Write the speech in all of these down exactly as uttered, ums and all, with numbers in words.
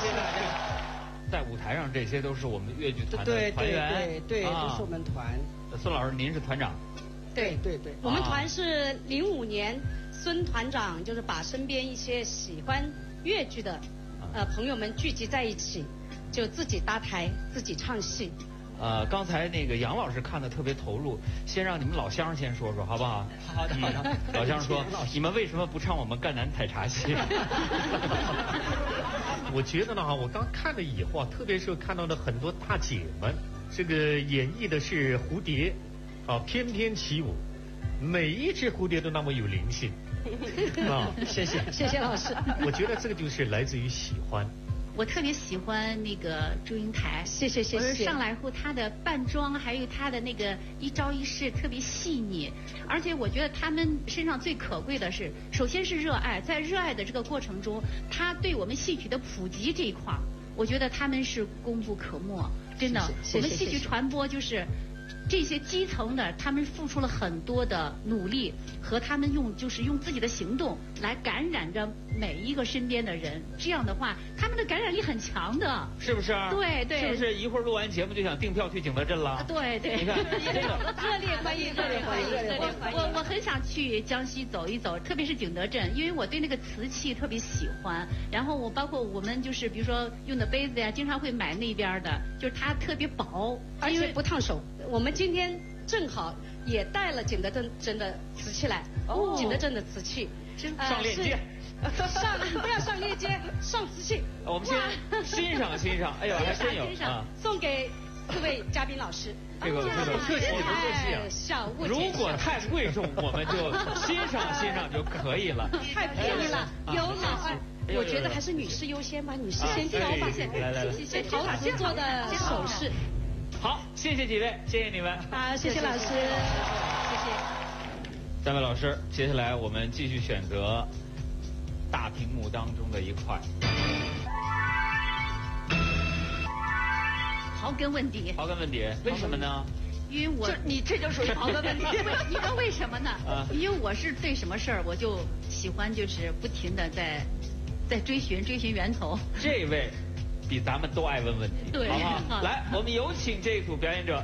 谢大家。在舞台上，这些都是我们越剧团的团员， 对对对，都是我们团。 孙老师，您是团长？ 对对对， 我们团是零五年，孙团长就是把身边一些喜欢越剧的呃朋友们聚集在一起，就自己搭台，自己唱戏。 呃，刚才那个杨老师看得特别投入，先让你们老乡先说说，好不好？ 好的好的。 嗯、老乡说，你们为什么不唱我们赣南采茶戏？ 我觉得呢，我刚看了以后啊，特别是看到了很多大姐们，这个演绎的是蝴蝶，啊，翩翩起舞，每一只蝴蝶都那么有灵性，啊， 谢谢谢谢老师。 我觉得这个就是来自于喜欢。 我特别喜欢那个祝英台， 谢谢谢谢。 我是上来后她的扮装，还有她的那个一招一式特别细腻，而且我觉得他们身上最可贵的是，首先是热爱，在热爱的这个过程中，她对我们戏曲的普及这一块，我觉得他们是功不可没，真的。 谢谢我们戏曲传播就是这些基层的，他们付出了很多的努力，和他们用就是用自己的行动来感染着每一个身边的人。这样的话，他们的感染力很强的， 是不是？ 对对。 是不是一会儿录完节目就想订票去景德镇了？ 对对。 你看，这个热烈欢迎，热烈欢迎，热烈欢迎。 我我很想去江西走一走，特别是景德镇，因为我对那个瓷器特别喜欢。然后我包括我们就是比如说用的杯子呀，经常会买那边的，就是它特别薄， 而且不烫手。我们今天正好也带了景德镇镇的瓷器来，哦，景德镇的瓷器， 上链接， 上不要上链接，上瓷器。 我们先欣赏欣赏，哎呦，还真有啊！ 送给各位嘉宾老师。 这个这个客气不客气啊？ 小物。 如果太贵重，我们就欣赏欣赏就可以了。 太便宜了，有老二。我觉得还是女士优先吧，女士先挑吧。 来来来， 谢谢陶瓷做的首饰。 好，谢谢几位，谢谢你们。 好，谢谢老师，谢谢。 三位老师，接下来我们继续选择大屏幕当中的一块。 刨根问底。 刨根问底，为什么呢？ 因为我你这就属于刨根问底。 你知道为什么呢？ 啊、 因为我是对什么事儿我就喜欢，就是不停的在在追寻追寻源头。 这位。比咱们都爱问问题， 对， 好不好？来，我们有请这一组表演者。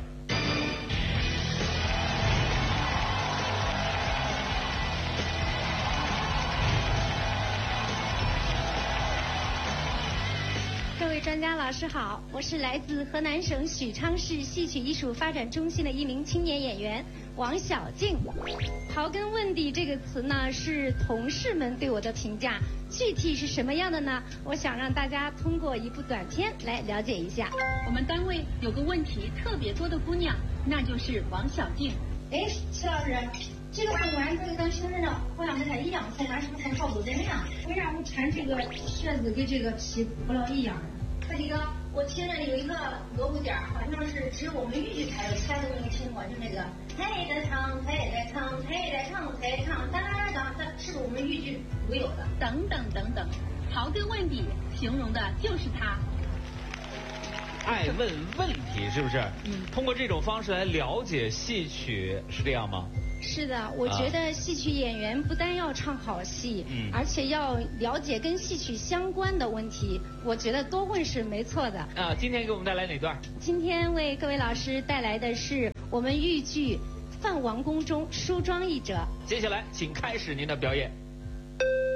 各位专家老师好，我是来自河南省许昌市戏曲艺术发展中心的一名青年演员王小静。刨根问底这个词呢，是同事们对我的评价，具体是什么样的呢？我想让大家通过一部短片来了解一下。 我们单位有个问题特别多的姑娘，那就是王小静。 哎，齐老师，这个送完这个咱身份证好像不太一样，送完是不是还差不多这样？为啥我穿这个靴子跟这个皮不老一样呢？他这个我听着有一个锣鼓点，好像是只有我们豫剧才有，其他都没听过，就那个抬着唱，抬着唱，抬着唱，抬唱，当当当当，是不是我们豫剧独有的？ 等等等等，刨根问底形容的就是他。 爱问问题是不是？嗯。通过这种方式来了解戏曲，是这样吗？ 是的，我觉得戏曲演员不但要唱好戏， 嗯， 而且要了解跟戏曲相关的问题。我觉得多问是没错的。 啊，今天给我们带来哪段？ 今天为各位老师带来的是我们豫剧《范王宫》中梳妆一折。 接下来，请开始您的表演。